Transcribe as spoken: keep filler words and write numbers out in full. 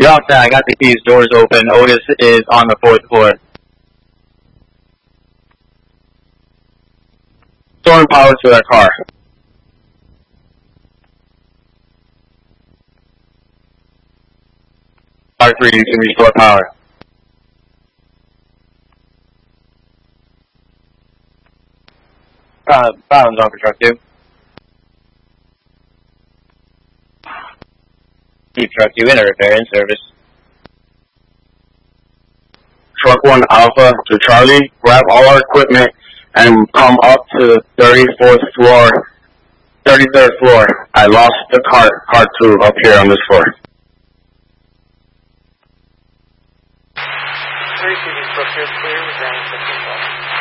Get outside, I got the keys, doors open. Otis is on the fourth floor. Storing power to their car. R three, you can restore power. Uh, Bounds on for truck two. Keep truck two in a repair in service. Truck one Alpha to Charlie, grab all our equipment and come up to the thirty-fourth floor, thirty-third floor. I lost the cart, cart two up here on this floor. Three